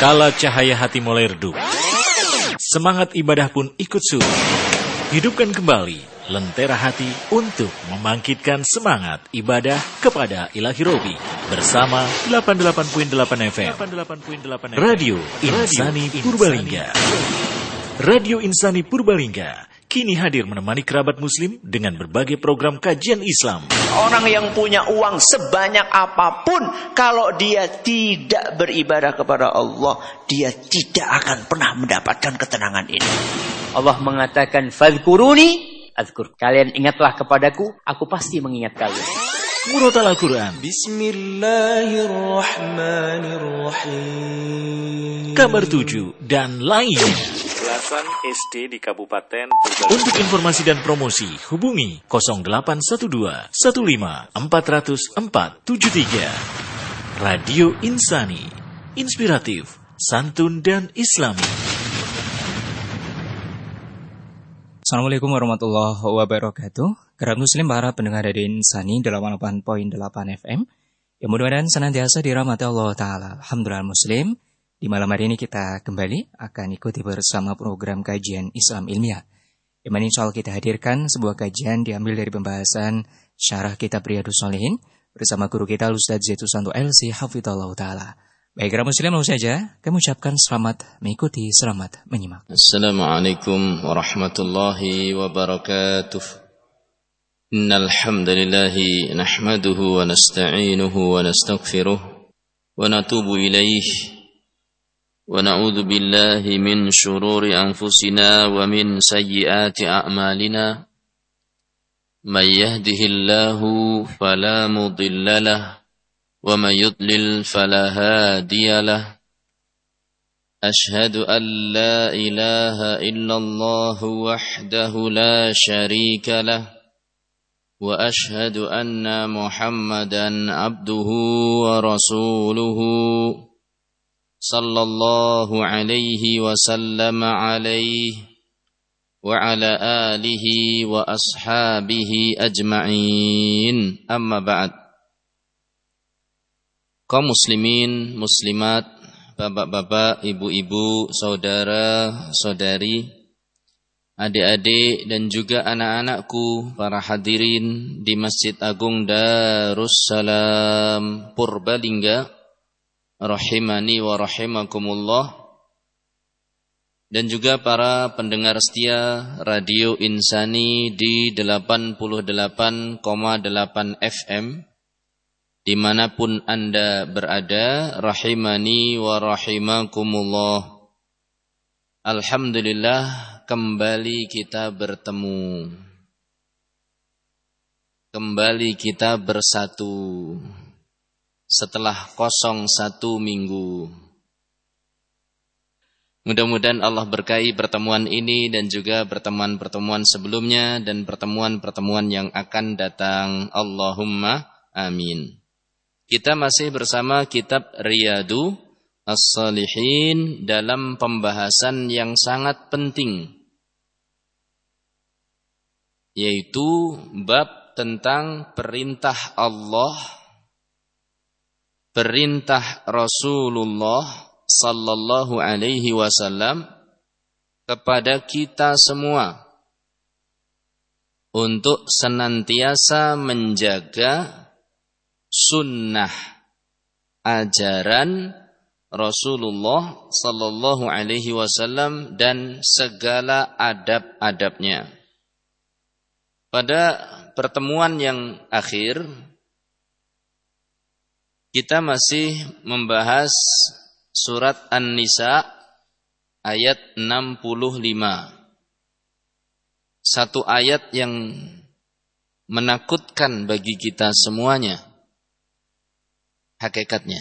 Kala cahaya hati mulai redup, semangat ibadah pun ikut surut. Hidupkan kembali lentera hati untuk membangkitkan semangat ibadah kepada Ilahi Robi bersama 88.8 FM Radio Insani Purbalingga. Radio Insani Purbalingga kini hadir menemani kerabat muslim dengan berbagai program kajian Islam. Orang yang punya uang sebanyak apapun, kalau dia tidak beribadah kepada Allah, dia tidak akan pernah mendapatkan ketenangan ini. Allah mengatakan, "Fadhkuruni azkur." Kalian ingatlah kepadaku, aku pasti mengingat kalian. Murotal Al-Quran, Bismillahirrahmanirrahim, Kabar 7 dan lain. Belasan SD di Kabupaten Untuk informasi dan promosi hubungi 0812 15 40473. Radio Insani, inspiratif, santun dan islami. Assalamualaikum warahmatullahi wabarakatuh. Kerabat muslim para pendengar Radio Insani 88.8 FM, yang mudah-mudahan senantiasa dirahmati Allah Ta'ala. Alhamdulillah muslim, di malam hari ini kita kembali akan ikuti bersama program kajian Islam ilmiah, yang mana insya Allah kita hadirkan sebuah kajian diambil dari pembahasan syarah kitab Riyadhus Shalihin bersama guru kita Ustaz Zaitun Santo LC Hafidhahullah Ta'ala. Baik, kerabat muslim, langsung saja kami ucapkan selamat mengikuti, selamat menyimak. Assalamualaikum warahmatullahi wabarakatuh. Innal hamdalillahi nahmaduhu wa nasta'inuhu wa nastaghfiruh wa natubu ilaihi wa na'udzu billahi min shururi anfusina wa min sayyiati a'malina. May yahdihillahu fala mudilla lahu wa may yudlil fala hadiya lahu. Ashhadu an la ilaha illallah wahdahu la syarika lahu wa ashhadu anna Muhammadan abduhu wa rasuluhu sallallahu alaihi wa sallam alaihi wa ala alihi wa ashabihi ajma'in. Amma ba'd. Kaum muslimin, muslimat, bapak-bapak, ibu-ibu, saudara-saudari, adik-adik dan juga anak-anakku, para hadirin di Masjid Agung Darussalam Purbalingga, rahimani wa rahimakumullah, dan juga para pendengar setia Radio Insani di 88.8 FM dimanapun Anda berada, rahimani wa rahimakumullah. Alhamdulillah, kembali kita bertemu, kembali kita bersatu setelah kosong 1 minggu. Mudah-mudahan Allah berkahi pertemuan ini dan juga pertemuan-pertemuan sebelumnya dan pertemuan-pertemuan yang akan datang. Allahumma amin. Kita masih bersama kitab Riyadhus Shalihin dalam pembahasan yang sangat penting, yaitu bab tentang perintah Allah, perintah Rasulullah sallallahu alaihi wasallam kepada kita semua untuk senantiasa menjaga sunnah ajaran Rasulullah sallallahu alaihi wasallam dan segala adab-adabnya. Pada pertemuan yang akhir kita masih membahas surat An-Nisa ayat 65. Satu ayat yang menakutkan bagi kita semuanya. Hakikatnya.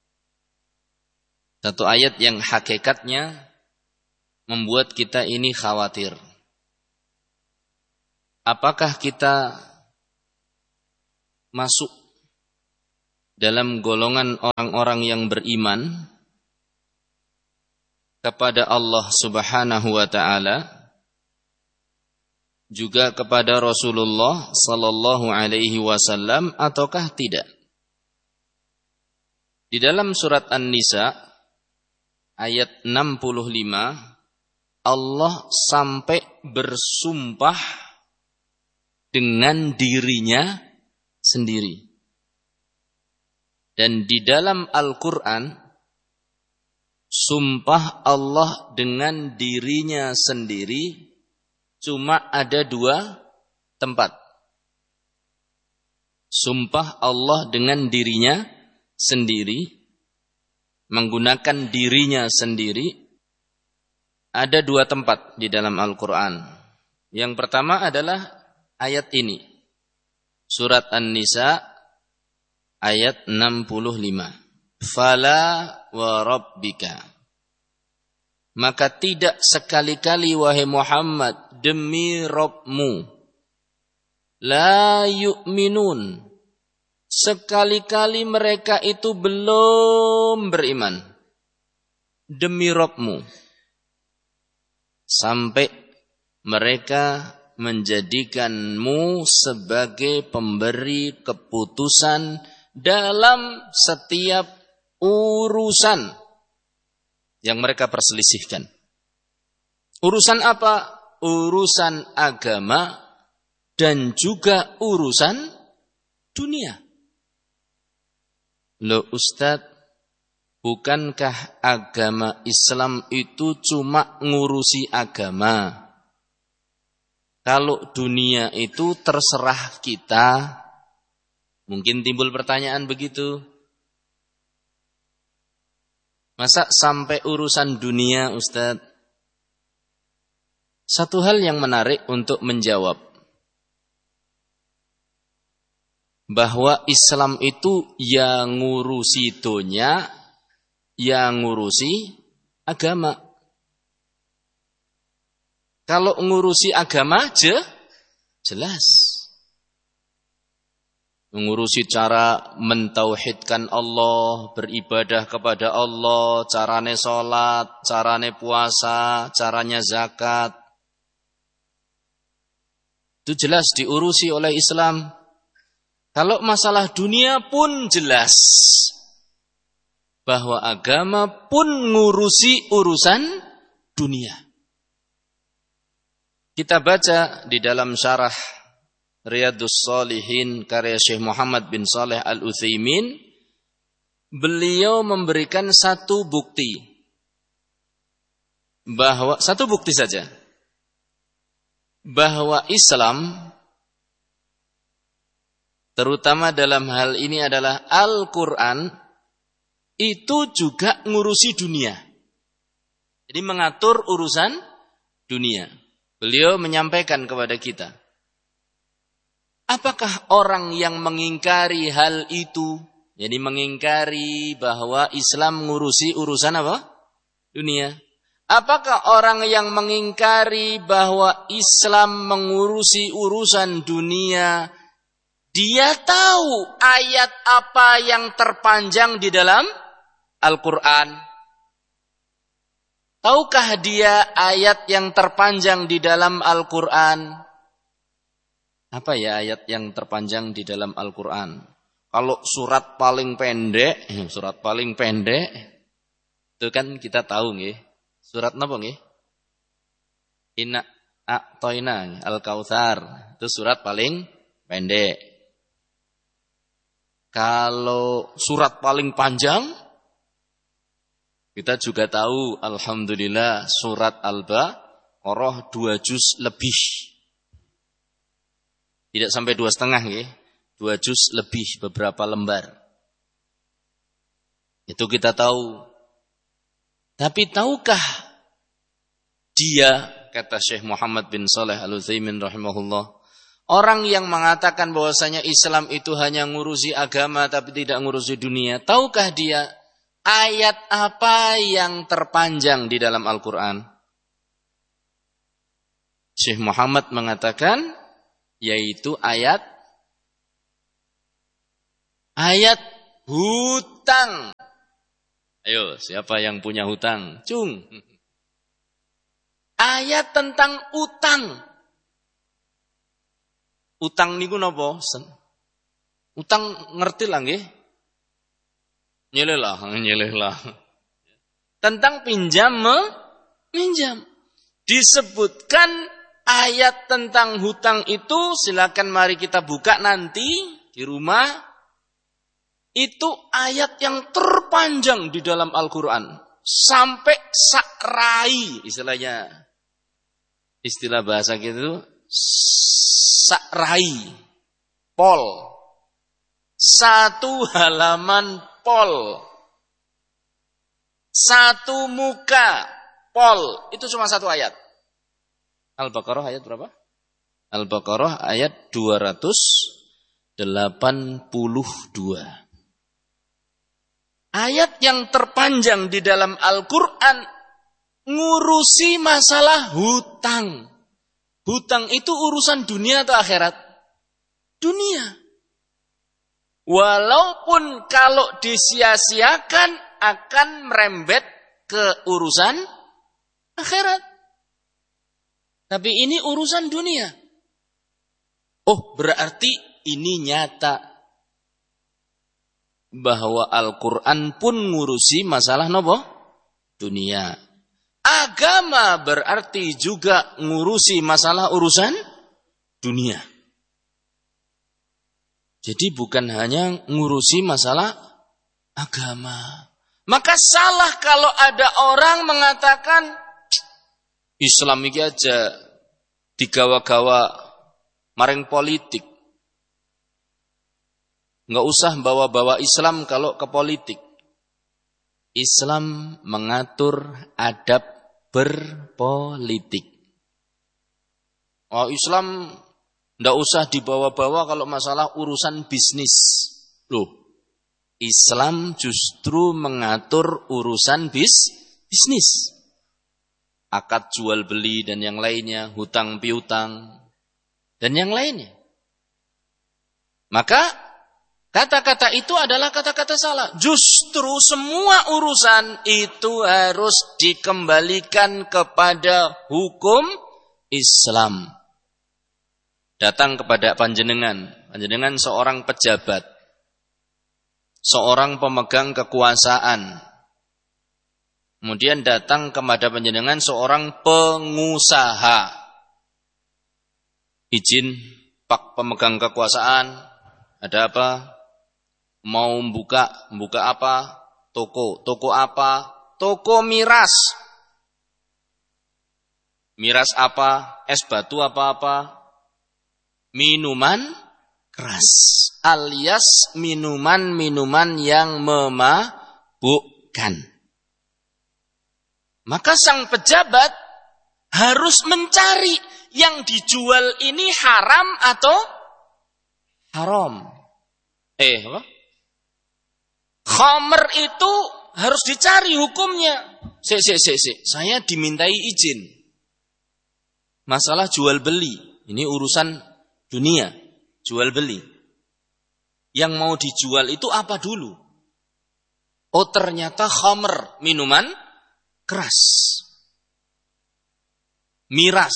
Satu ayat yang hakikatnya membuat kita ini khawatir. Apakah kita masuk dalam golongan orang-orang yang beriman kepada Allah Subhanahu wa taala, juga kepada Rasulullah sallallahu alaihi wasallam, ataukah tidak? Di dalam surat An-Nisa ayat 65 Allah sampai bersumpah dengan dirinya sendiri. Dan di dalam Al-Quran, sumpah Allah dengan dirinya sendiri cuma ada 2 tempat. Sumpah Allah dengan dirinya sendiri, menggunakan dirinya sendiri, ada 2 tempat di dalam Al-Quran. Yang pertama adalah ayat ini. Surat An-Nisa ayat 65. Fala wa rabbika. Maka tidak sekali-kali wahai Muhammad, demi Rabbmu. La yu'minun. Sekali-kali mereka itu belum beriman. Demi Rabbmu. Sampai mereka menjadikanmu sebagai pemberi keputusan dalam setiap urusan yang mereka perselisihkan. Urusan apa? Urusan agama dan juga urusan dunia. Loh Ustadz, bukankah agama Islam itu cuma ngurusi agama? Kalau dunia itu terserah kita. Mungkin timbul pertanyaan begitu. Masa sampai urusan dunia, Ustadz? Satu hal yang menarik untuk menjawab. Bahwa Islam itu yang ngurusi dunia, yang ngurusi agama. Kalau ngurusi agama jelas. Mengurusi cara mentauhidkan Allah, beribadah kepada Allah, carane sholat, carane puasa, caranya zakat. Itu jelas diurusi oleh Islam. Kalau masalah dunia pun jelas. Bahwa agama pun ngurusi urusan dunia. Kita baca di dalam syarah Riyadhus Shalihin karya Syekh Muhammad bin Shalih Al-Utsaimin, beliau memberikan satu bukti saja bahwa Islam terutama dalam hal ini adalah Al-Quran itu juga ngurusi dunia. Jadi mengatur urusan dunia. Beliau menyampaikan kepada kita, apakah orang yang mengingkari hal itu, jadi mengingkari bahwa Islam ngurusi urusan apa? Dunia. Apakah orang yang mengingkari bahwa Islam mengurusi urusan dunia, dia tahu ayat apa yang terpanjang di dalam Al-Quran? Tahukah dia ayat yang terpanjang di dalam Al-Quran? Apa ya ayat yang terpanjang di dalam Al-Quran? Kalau surat paling pendek itu kan kita tahu nggih. Surat napa nggih? Inna a'toina Al-Kautsar. Itu surat paling pendek. Kalau surat paling panjang, kita juga tahu, alhamdulillah, surat Al-Baqarah 2 juz lebih. Tidak sampai 2,5 ya. 2 juz lebih, beberapa lembar. Itu kita tahu. Tapi tahukah dia, kata Syekh Muhammad bin Shalih Al-Utsaimin rahimahullah, orang yang mengatakan bahwasanya Islam itu hanya ngurusi agama tapi tidak ngurusi dunia, tahukah dia ayat apa yang terpanjang di dalam Al-Quran? Syekh Muhammad mengatakan, yaitu ayat hutang. Ayo, siapa yang punya hutang? Cung. Ayat tentang utang. Utang niku napa? Utang ngerti lah nggih? Nyeleh lah. tentang pinjam meminjam. Disebutkan ayat tentang hutang itu, silakan mari kita buka nanti di rumah. Itu ayat yang terpanjang di dalam Al-Quran. Sampai sakrai istilahnya. Istilah bahasa gitu, sakrai. Pol. Satu halaman pol. Satu muka pol. Itu cuma satu ayat. Al-Baqarah ayat berapa? Al-Baqarah ayat 282. Ayat yang terpanjang di dalam Al-Quran ngurusi masalah hutang. Hutang itu urusan dunia atau akhirat? Dunia. Walaupun kalau disia-siakan akan merembet ke urusan akhirat. Tapi ini urusan dunia. Oh, berarti ini nyata bahwa Al-Quran pun ngurusi masalah nopo? Dunia. Agama berarti juga ngurusi masalah urusan dunia. Jadi bukan hanya ngurusi masalah agama. Maka salah kalau ada orang mengatakan Islam ini aja digawa-gawa maring politik. Nggak usah bawa-bawa Islam kalau ke politik. Islam mengatur adab berpolitik. Oh, Islam nggak usah dibawa-bawa kalau masalah urusan bisnis. Loh, Islam justru mengatur urusan bisnis. Akad jual beli dan yang lainnya, hutang piutang dan yang lainnya. Maka kata-kata itu adalah kata-kata salah. Justru semua urusan itu harus dikembalikan kepada hukum Islam. Datang kepada panjenengan. Panjenengan seorang pejabat. Seorang pemegang kekuasaan. Kemudian datang kepada panjenengan seorang pengusaha. Izin Pak pemegang kekuasaan. Ada apa? Mau buka apa? Toko apa? Toko miras. Miras apa? Es batu apa? Minuman keras. Alias minuman-minuman yang memabukkan. Maka sang pejabat harus mencari yang dijual ini haram atau haram. Apa? Khamr itu harus dicari hukumnya. Saya dimintai izin. Masalah jual beli. Ini urusan dunia. Jual beli. Yang mau dijual itu apa dulu? Oh, ternyata khamr, minuman keras. Miras.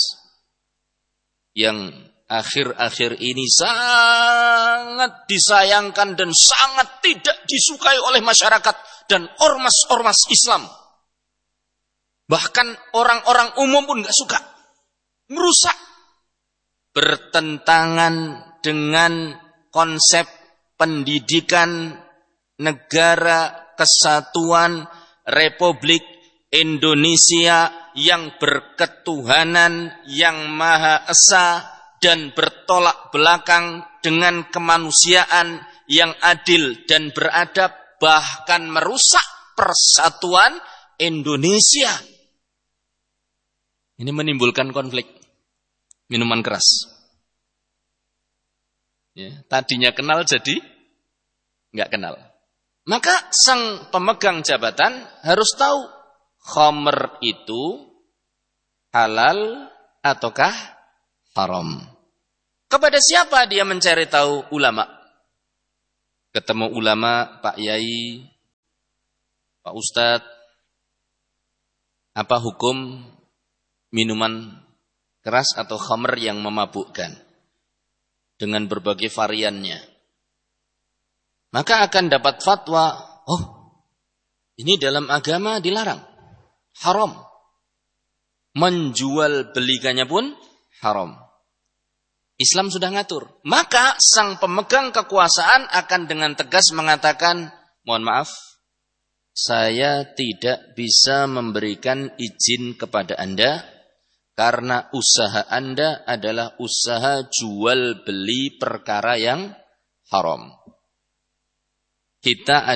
Yang akhir-akhir ini sangat disayangkan dan sangat tidak disukai oleh masyarakat dan ormas-ormas Islam. Bahkan orang-orang umum pun gak suka. Merusak. Bertentangan dengan konsep pendidikan negara kesatuan Republik Indonesia yang berketuhanan yang Maha Esa dan bertolak belakang dengan kemanusiaan yang adil dan beradab, bahkan merusak persatuan Indonesia. Ini menimbulkan konflik minuman keras. Ya, tadinya kenal jadi nggak kenal. Maka sang pemegang jabatan harus tahu khamr itu halal ataukah haram. Kepada siapa dia mencari tahu? Ulama. Ketemu ulama, Pak Yai, Pak Ustadz. Apa hukum minuman keras atau khamr yang memabukkan? Dengan berbagai variannya. Maka akan dapat fatwa, oh, Ini dalam agama dilarang. Haram. Menjual belikannya pun haram. Islam sudah ngatur. Maka sang pemegang kekuasaan akan dengan tegas mengatakan, mohon maaf, saya tidak bisa memberikan izin kepada Anda karena usaha Anda adalah usaha jual beli perkara yang haram. Kita